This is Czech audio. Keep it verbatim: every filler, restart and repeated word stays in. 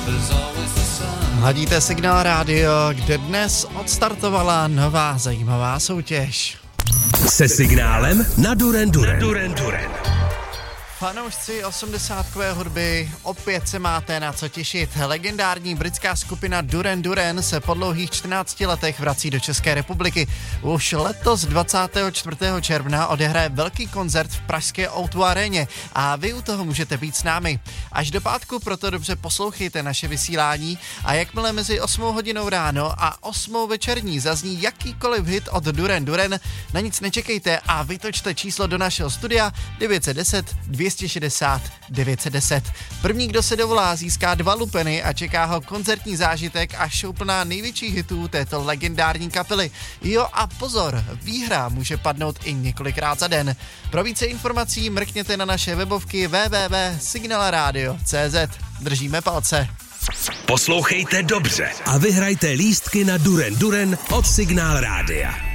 Hladíte Signál rádio, kde dnes odstartovala nová zajímavá soutěž. Se signálem na Duran Duran. Duran Duran. Fanoušci osmdesátkové hudby, opět se máte na co těšit. Legendární britská skupina Duran Duran se po dlouhých čtrnácti letech vrací do České republiky. Už letos dvacátého čtvrtého června odehraje velký koncert v pražské ó dvě aréně a vy u toho můžete být s námi. Až do pátku proto dobře poslouchejte naše vysílání a jakmile mezi osmou hodinou ráno a osmou večerní zazní jakýkoliv hit od Duran Duran, na nic nečekejte a vytočte číslo do našeho studia devět set deset dvě stě šedesát devět set deset. První, kdo se dovolá, získá dva lupeny a čeká ho koncertní zážitek a show plná největších hitů této legendární kapely. Jo a pozor, výhra může padnout i několikrát za den. Pro více informací mrkněte na naše webovky w w w tečka signal radio tečka c z. Držíme palce. Poslouchejte dobře a vyhrajte lístky na Duran Duran od Signál rádia.